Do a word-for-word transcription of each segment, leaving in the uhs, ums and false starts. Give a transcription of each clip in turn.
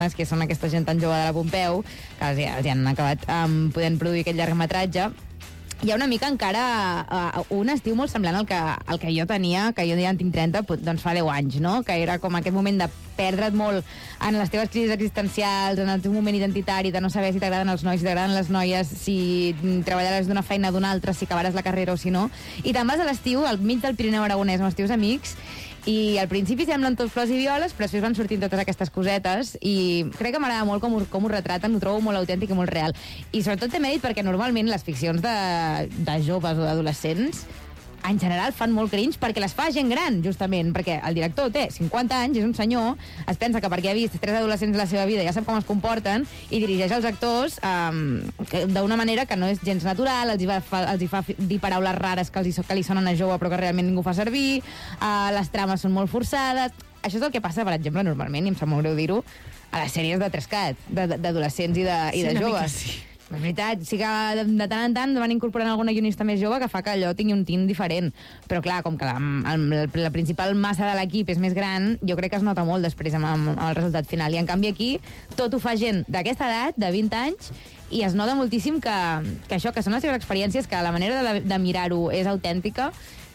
que són aquesta gent tan jove de la Pompeu, que els, els han acabat um, podent produir aquest llargmetratge. Hi ha una mica encara uh, un estiu molt semblant al que, al que jo tenia, que jo ja en tinc trenta, doncs fa deu anys, no? Que era com aquest moment de perdre't molt en les teves crisis existencials, en el teu moment identitari, de no saber si t'agraden els nois, si t'agraden les noies, si treballaràs d'una feina o d'una altra, si acabaràs la carrera o si no. I te'n vas a l'estiu, al mig del Pirineu Aragonès, amb els teus amics, i al principi semblen tots flors i violes, però després van sortint totes aquestes cosetes i crec que m'agrada molt com ho, com ho retraten, ho trobo molt autèntic i molt real. I sobretot té mèrit perquè normalment les ficcions de, de joves o d'adolescents en general fan molt cringe perquè les fa gent gran, justament, perquè el director té cinquanta anys, és un senyor, es pensa que perquè ha vist tres adolescents de la seva vida ja sap com es comporten i dirigeix els actors um, d'una manera que no és gens natural, els hi, fa, els hi fa dir paraules rares que, els hi, que li sonen a jove però que realment ningú fa servir, uh, les trames són molt forçades. Això és el que passa, per exemple, normalment, i em sap molt greu dir-ho, a les sèries de Trescat, d'adolescents i de, i de sí, joves. Sí. És veritat, sí que de, de tant en tant van incorporant alguna guionista més jove que fa que allò tingui un tint diferent. Però clar, com que la, la, la principal massa de l'equip és més gran, jo crec que es nota molt després amb, amb, amb el resultat final. I en canvi aquí tot ho fa gent d'aquesta edat, de vint anys, i es nota moltíssim que, que això, que són les seves experiències, que la manera de, de mirar-ho és autèntica,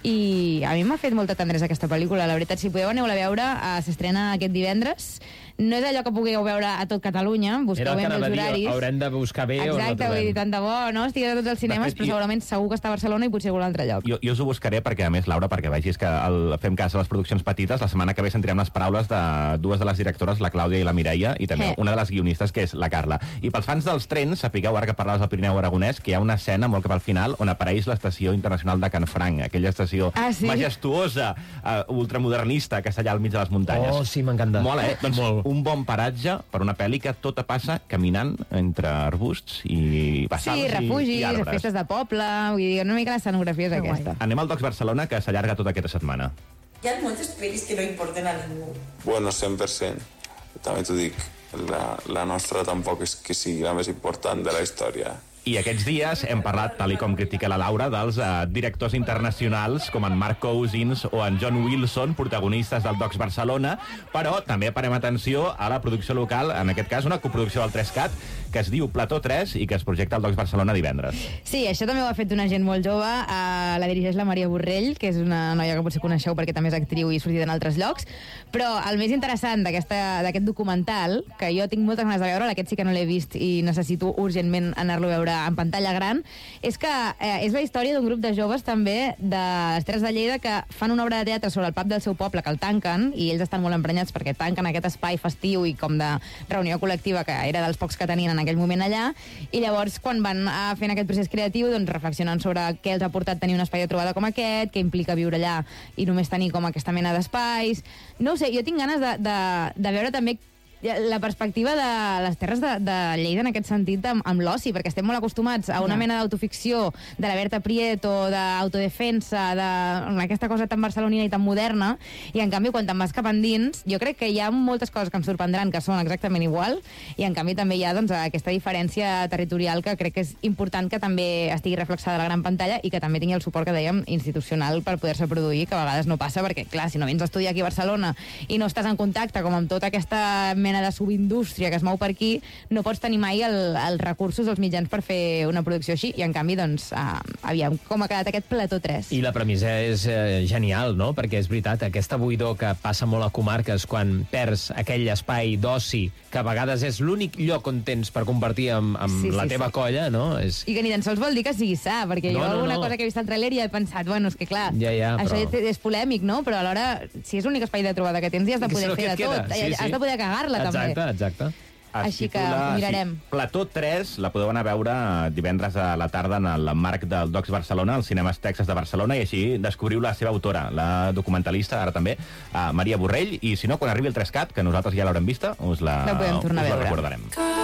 i a mi m'ha fet molta tendresa aquesta pel·lícula. La veritat, si podeu aneu-la a veure, uh, s'estrena aquest divendres. No és allò que pugueu veure a tot Catalunya, busqueu bé els horaris. Haurem de buscar bé. Exacte, no vull dir, tant de bo, no? Estigueu a tots els cinemes, fet, però segurament jo... segur que està a Barcelona i potser a algun altre lloc. Jo, jo us ho buscaré perquè, a més, Laura, perquè vegis que el, fem cas a les produccions petites. La setmana que ve sentirem les paraules de dues de les directores, la Clàudia i la Mireia, i també eh. una de les guionistes, que és la Carla. I pels fans dels trens, sapigueu, ara que parlaves del Pirineu Aragonès, que hi ha una escena molt cap al final on apareix l'estació internacional de Canfranc, aquella estació ah, sí? majestuosa, uh, ultramodernista, que està allà al mig de les muntanyes. Oh, sí, m'encanta. Mola, eh? Doncs molt. Un bon paratge per una pel·li que tota passa caminant entre arbusts i bassals sí, refugis, i, i arbres. festes de poble, vull dir, una mica l'escenografia és aquesta. Anem al Docs Barcelona, que s'allarga tota aquesta setmana. Hi ha moltes pel·lis que no importen a ningú. Bueno, cent per cent. També t'ho dic, la, la nostra tampoc és que sigui la més important de la història. I aquests dies hem parlat, tal i com critica la Laura, dels uh, directors internacionals com en Mark Cousins o en John Wilson, protagonistes del Docs Barcelona, però també parem atenció a la producció local, en aquest cas una coproducció del Trescat, que es diu Plató tres i que es projecta al Docs Barcelona divendres. Sí, això també ho ha fet una gent molt jove, uh, la dirigeix la Maria Borrell, que és una noia que potser coneixeu perquè també és actriu i ha sortit en altres llocs, però el més interessant d'aquest documental, que jo tinc moltes ganes de veure, aquest sí que no l'he vist i necessito urgentment anar-lo a veure en pantalla gran, és que eh, és la història d'un grup de joves també de les Terres de Lleida que fan una obra de teatre sobre el pub del seu poble, que el tanquen, i ells estan molt emprenyats perquè tanquen aquest espai festiu i com de reunió col·lectiva que era dels pocs que tenien en aquell moment allà, i llavors quan van a fent aquest procés creatiu doncs reflexionen sobre què els ha portat tenir un espai de trobada com aquest, què implica viure allà i només tenir com aquesta mena d'espais. No ho sé, jo tinc ganes de, de, de veure també la perspectiva de les terres de, de Lleida en aquest sentit amb, amb l'oci, perquè estem molt acostumats a una mena d'autoficció de la Berta Prieto, d'autodefensa, d'aquesta cosa tan barcelonina i tan moderna, i en canvi quan te'n vas cap endins, jo crec que hi ha moltes coses que em sorprendran que són exactament igual, i en canvi també hi ha doncs, aquesta diferència territorial que crec que és important que també estigui reflexada a la gran pantalla i que també tingui el suport que dèiem institucional per poder-se produir, que a vegades no passa, perquè clar, si no vens a estudiar aquí a Barcelona i no estàs en contacte com amb tota aquesta mena de subindústria que es mou per aquí, no pots tenir mai el, els recursos, els mitjans per fer una producció així, i en canvi, doncs, uh, aviam com ha quedat aquest Plató tres. I la premissa és eh, genial, no? Perquè és veritat, aquesta buidor que passa molt a comarques quan perds aquell espai d'oci, que a vegades és l'únic lloc on tens per compartir amb, amb sí, la sí, teva sí. colla, no? És... I que ni tan sols vol dir que sigui sa, perquè no, jo alguna no, no. cosa que he vist al trailer i he pensat, bueno, és que clar, ja, ja, això però... és polèmic, no? Però alhora, si és l'únic espai de trobada que tens, ja has de poder fer de tot, sí, has sí. de poder cagar-la també. Exacte, exacte. Així que ho mirarem. Sí, Plató tres la podeu anar a veure divendres a la tarda en el marc del Docs Barcelona, als cinemes Texas de Barcelona, i així descobriu la seva autora, la documentalista, ara també, Maria Borrell, i si no, quan arribi el Trescat, que nosaltres ja l'haurem vista, us la, la podem tornar us a la veure. recordarem.